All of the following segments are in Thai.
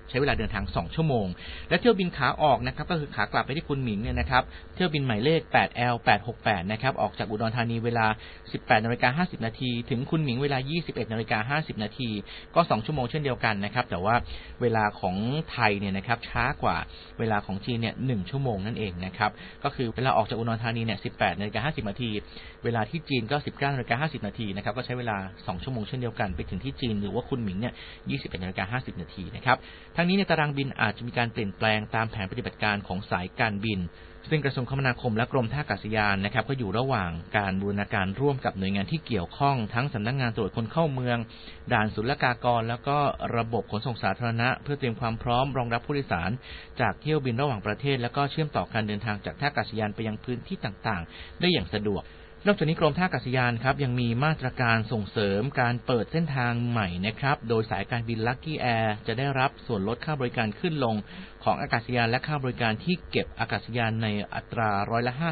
ใช้เวลาเดินทาง2ชั่วโมงและเที่ยวบินขาออกนะครับก็คือขากลับไปที่คุณหมิงเนี่ยนะครับเที่ยวบินหมายเลข 8L868 นะครับออกจากอุดรธานีเวลา 18:50 น.ถึงคุณหมิงเวลา 21:50 น.ก็2ชั่วโมงเช่นเดียวกันนะครับแต่ว่าเวลาของไทยเนี่ยนะครับช้ากว่าเวลาของจีนเนี่ย1ชั่วโมงนั่นเองนะครับก็คือเวลาออกจากอุดรธานีเนี่ย 18:50 น.เวลาที่จีนก็ 19:50 น.นะครับก็ใช้เวลา2ชั่วโมงเช่นเดียวกันไปถึงที่จีนหรือว่าคุณหมิงเนี่ย 21:50 น.นะครับทั้งนี้ในตารางบินอาจจะมีการเปลี่ยนแปลงตามแผนปฏิบัติการของสายการบินซึ่งกระทรวงคมนาคมและกรมท่าอากาศยานนะครับก็อยู่ระหว่างการบูรณาการร่วมกับหน่วยงานที่เกี่ยวข้องทั้งสำนักงานตรวจคนเข้าเมืองด่านศุลกากรแล้วก็ระบบขนส่งสาธารณะเพื่อเตรียมความพร้อมรองรับผู้โดยสารจากเที่ยวบินระหว่างประเทศแล้วก็เชื่อมต่อการเดินทางจากท่าอากาศยานไปยังพื้นที่ต่างๆได้อย่างสะดวกนอกจากนี้กรมท่าอากาศยานครับยังมีมาตรการส่งเสริมการเปิดเส้นทางใหม่นะครับโดยสายการบิน Lucky Air จะได้รับส่วนลดค่าบริการขึ้นลงของอากาศยานและค่าบริการที่เก็บอากาศยานในอัตรา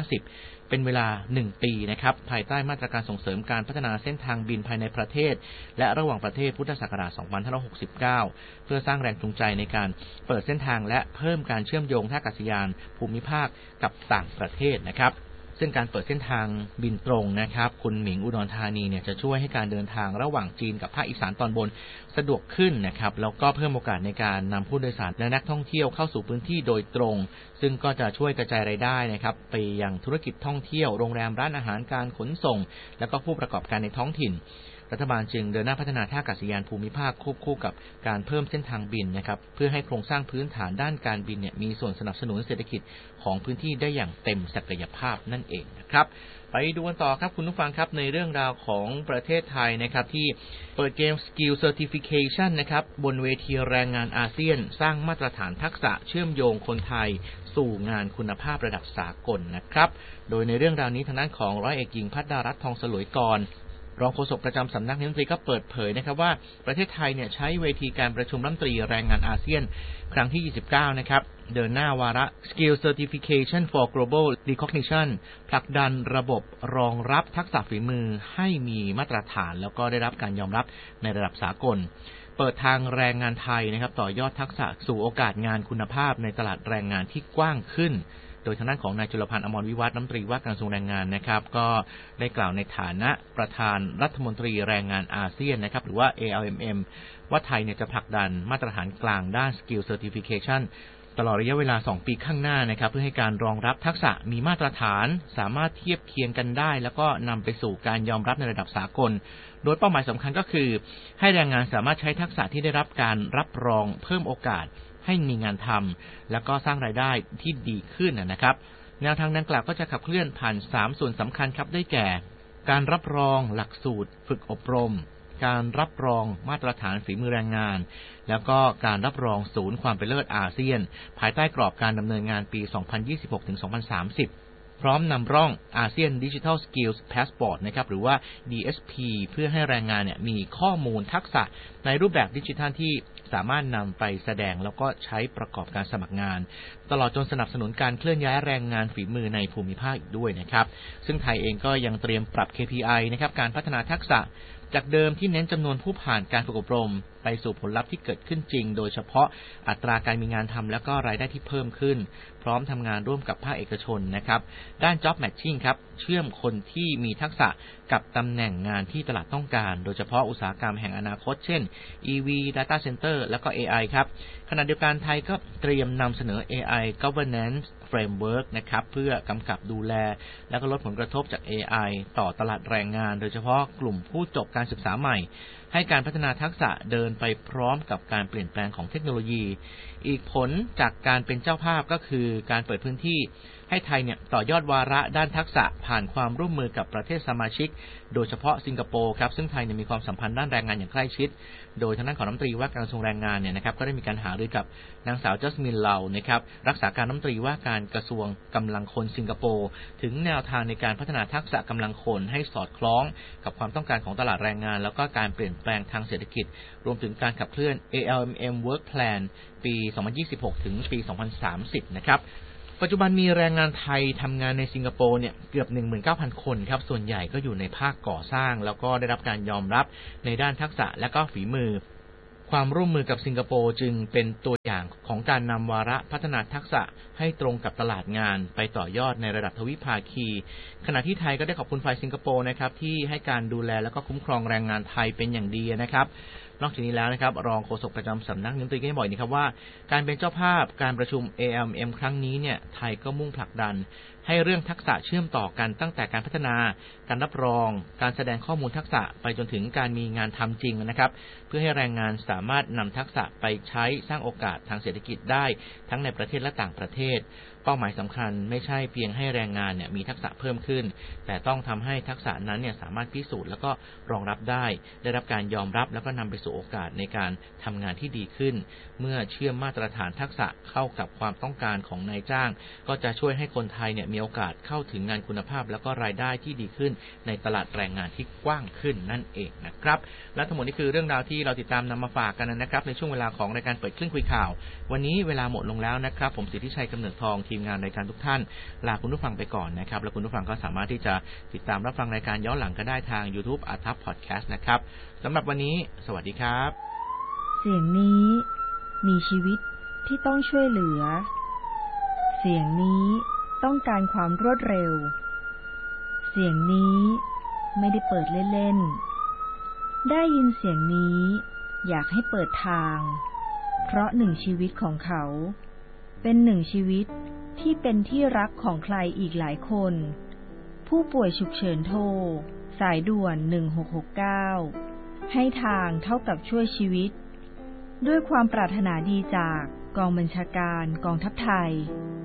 50%เป็นเวลา1ปีนะครับภายใต้มาตรการส่งเสริมการพัฒนาเส้นทางบินภายในประเทศและระหว่างประเทศพุทธศักราช 2569 เพื่อสร้างแรงจูงใจในการเปิดเส้นทางและเพิ่มการเชื่อมโยงท่าอากาศยานภูมิภาคกับต่างประเทศนะครับซึ่งการเปิดเส้นทางบินตรงนะครับคุณหมิงอุดรธานีเนี่ยจะช่วยให้การเดินทางระหว่างจีนกับภาคอีสานตอนบนสะดวกขึ้นนะครับแล้วก็เพิ่มโอกาสในการนำผู้โดยสารและนักท่องเที่ยวเข้าสู่พื้นที่โดยตรงซึ่งก็จะช่วยกระจายรายได้นะครับไปยังธุรกิจท่องเที่ยวโรงแรมร้านอาหารการขนส่งและก็ผู้ประกอบการในท้องถิ่นรัฐบาลจึงเดินหน้าพัฒนาท่าอากาศยานภูมิภาคควบคู่กับการเพิ่มเส้นทางบินนะครับเพื่อให้โครงสร้างพื้นฐานด้านการบินเนี่ยมีส่วนสนับสนุนเศรษฐกิจของพื้นที่ได้อย่างเต็มศักยภาพนั่นเองนะครับไปดูกันต่อครับคุณผู้ฟังครับในเรื่องราวของประเทศไทยนะครับที่เปิดเกม Skill Certification นะครับบนเวทีแรงงานอาเซียนสร้างมาตรฐานทักษะเชื่อมโยงคนไทยสู่งานคุณภาพระดับสากลนะครับโดยในเรื่องราวนี้ทางด้านของร้อยเอกหญิงภัทรารัตน์ทองสลวยกรรองโฆษกประจำสำนักนายกรัฐมนตรีก็เปิดเผยนะครับว่าประเทศไทยเนี่ยใช้เวทีการประชุมรัฐมนตรีแรงงานอาเซียนครั้งที่29นะครับเดินหน้าวาระ Skill Certification for Global Recognition ผลักดันระบบรองรับทักษะฝีมือให้มีมาตรฐานแล้วก็ได้รับการยอมรับในระดับสากลเปิดทางแรงงานไทยนะครับต่อยอดทักษะสู่โอกาสงานคุณภาพในตลาดแรงงานที่กว้างขึ้นโดยทางด้านของนายจุลพันธ์อมรวิวัฒน์รัฐมนตรีว่าการกระทรวงแรงงานนะครับก็ได้กล่าวในฐานะประธานรัฐมนตรีแรงงานอาเซียนนะครับหรือว่า ALMM ว่าไทยเนี่ยจะผลักดันมาตรฐานกลางด้าน Skill Certification ตลอดระยะเวลา2ปีข้างหน้านะครับเพื่อให้การรองรับทักษะมีมาตรฐานสามารถเทียบเคียงกันได้แล้วก็นำไปสู่การยอมรับในระดับสากลโดยเป้าหมายสำคัญก็คือให้แรงงานสามารถใช้ทักษะที่ได้รับการรับรองเพิ่มโอกาสให้มีงานทำแล้วก็สร้างรายได้ที่ดีขึ้นนะครับแนวทางดังกล่าวก็จะขับเคลื่อนผ่าน3ส่วนสำคัญครับได้แก่การรับรองหลักสูตรฝึกอบรมการรับรองมาตรฐานฝีมือแรงงานแล้วก็การรับรองศูนย์ความเป็นเลิศอาเซียนภายใต้กรอบการดำเนินงานปี 2026-2030 พร้อมนำร่องอาเซียน Digital Skills Passport นะครับหรือว่า DSP เพื่อให้แรงงานเนี่ยมีข้อมูลทักษะในรูปแบบดิจิทัลที่สามารถนำไปแสดงแล้วก็ใช้ประกอบการสมัครงานตลอดจนสนับสนุนการเคลื่อนย้ายแรงงานฝีมือในภูมิภาคอีกด้วยนะครับซึ่งไทยเองก็ยังเตรียมปรับ KPI นะครับการพัฒนาทักษะจากเดิมที่เน้นจำนวนผู้ผ่านการฝึกอบรมไปสู่ผลลัพธ์ที่เกิดขึ้นจริงโดยเฉพาะอัตราการมีงานทำแล้วก็รายได้ที่เพิ่มขึ้นพร้อมทำงานร่วมกับภาคเอกชนนะครับด้าน Job Matching ครับเชื่อมคนที่มีทักษะกับตำแหน่งงานที่ตลาดต้องการโดยเฉพาะอุตสาหกรรมแห่งอนาคตเช่น EV Data Center แล้วก็ AI ครับขณะเดียวกันไทยก็เตรียมนำเสนอ AI Governance Framework นะครับเพื่อกำกับดูแลและก็ลดผลกระทบจาก AI ต่อตลาดแรงงานโดยเฉพาะกลุ่มผู้จบการศึกษาใหม่ให้การพัฒนาทักษะเดินไปพร้อมกับการเปลี่ยนแปลงของเทคโนโลยีอีกผลจากการเป็นเจ้าภาพก็คือการเปิดพื้นที่ให้ไทยเนี่ยต่อยอดวาระด้านทักษะผ่านความร่วมมือกับประเทศสมาชิกโดยเฉพาะสิงคโปร์ครับซึ่งไทยมีความสัมพันธ์ด้านแรงงานอย่างใกล้ชิดโดยทางด้านของรัฐมนตรีว่าการกระทรวงแรงงานเนี่ยนะครับก็ได้มีการหารือกับนางสาวจัสมินเลานะครับรักษาการรัฐมนตรีว่าการกระทรวงกำลังคนสิงคโปร์ถึงแนวทางในการพัฒนาทักษะกำลังคนให้สอดคล้องกับความต้องการของตลาดแรงงานแล้วก็การเปลี่ยนแปลงทางเศรษฐกิจรวมถึงการขับเคลื่อน ALMM Work Plan ปี 2026 ถึงปี 2030 นะครับปัจจุบันมีแรงงานไทยทำงานในสิงคโปร์เนี่ยเกือบ 19,000 คนครับส่วนใหญ่ก็อยู่ในภาคก่อสร้างแล้วก็ได้รับการยอมรับในด้านทักษะและก็ฝีมือความร่วมมือกับสิงคโปร์จึงเป็นตัวอย่างของการนำวาระพัฒนาทักษะให้ตรงกับตลาดงานไปต่อยอดในระดับทวิภาคีขณะที่ไทยก็ได้ขอบคุณฝ่ายสิงคโปร์นะครับที่ให้การดูแลและก็คุ้มครองแรงงานไทยเป็นอย่างดีนะครับนอกจากนี้แล้วนะครับรองโฆษกประจำสำนักนายกรัฐมนตรีก็ได้บอกนะครับว่าการเป็นเจ้าภาพการประชุม ALMM ครั้งนี้เนี่ยไทยก็มุ่งผลักดันให้เรื่องทักษะเชื่อมต่อกันตั้งแต่การพัฒนาการรับรองการแสดงข้อมูลทักษะไปจนถึงการมีงานทำจริงนะครับเพื่อให้แรงงานสามารถนำทักษะไปใช้สร้างโอกาสทางเศรษฐกิจได้ทั้งในประเทศและต่างประเทศเป้าหมายสำคัญไม่ใช่เพียงให้แรงงานเนี่ยมีทักษะเพิ่มขึ้นแต่ต้องทำให้ทักษะนั้นเนี่ยสามารถพิสูจน์แล้วก็รองรับได้รับการยอมรับแล้วก็นำไปสู่โอกาสในการทำงานที่ดีขึ้นเมื่อเชื่อมมาตรฐานทักษะเข้ากับความต้องการของนายจ้างก็จะช่วยให้คนไทยเนี่ยมีโอกาสเข้าถึงงานคุณภาพแล้วก็รายได้ที่ดีขึ้นในตลาดแรงงานที่กว้างขึ้นนั่นเองนะครับและทั้งหมดนี้คือเรื่องราวที่เราติดตามนำมาฝากกันนะครับในช่วงเวลาของรายการเปิดคลื่นคุยข่าววันนี้เวลาหมดลงแล้วนะครับผมสิทธิชัยกำเนิดทองทีมงานรายการทุกท่านลาคุณผู้ฟังไปก่อนนะครับและคุณผู้ฟังก็สามารถที่จะติดตามรับฟังรายการย้อนหลังก็ได้ทาง YouTube อาทับพอดแคสต์นะครับสำหรับวันนี้สวัสดีครับเสียงนี้มีชีวิตที่ต้องช่วยเหลือเสียงนี้ต้องการความรวดเร็วเสียงนี้ไม่ได้เปิดเล่นๆได้ยินเสียงนี้อยากให้เปิดทางเพราะหนึ่งชีวิตของเขาเป็นหนึ่งชีวิตที่เป็นที่รักของใครอีกหลายคนผู้ป่วยฉุกเฉินโทรสายด่วน1669ให้ทางเท่ากับช่วยชีวิตด้วยความปรารถนาดีจากกองบัญชาการกองทัพไทย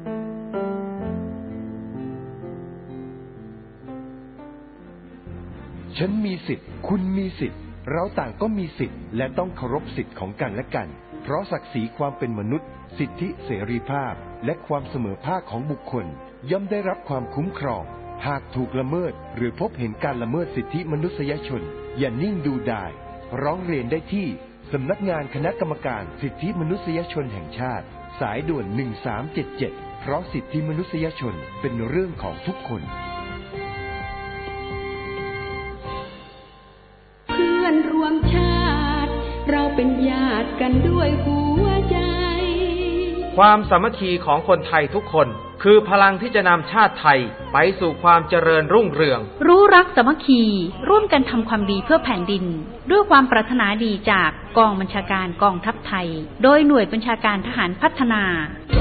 ฉันมีสิทธิ์คุณมีสิทธิ์เราต่างก็มีสิทธิ์และต้องเคารพสิทธิ์ของกันและกันเพราะศักดิ์ศรีความเป็นมนุษย์สิทธิเสรีภาพและความเสมอภาคของบุคคลย่อมได้รับความคุ้มครองหากถูกละเมิดหรือพบเห็นการละเมิดสิทธิมนุษยชนอย่านิ่งดูดายร้องเรียนได้ที่สำนักงานคณะกรรมการสิทธิมนุษยชนแห่งชาติสายด่วน1377เพราะสิทธิมนุษยชนเป็นเรื่องของทุกคนเพื่อนรวมชาติเราเป็นญาติกันด้วยหัวใจความสามัคคีของคนไทยทุกคนคือพลังที่จะนำชาติไทยไปสู่ความเจริญรุ่งเรืองรู้รักสามัคคีร่วมกันทำความดีเพื่อแผ่นดินด้วยความปรารถนาดีจากกองบัญชาการกองทัพไทยโดยหน่วยบัญชาการทหารพัฒนา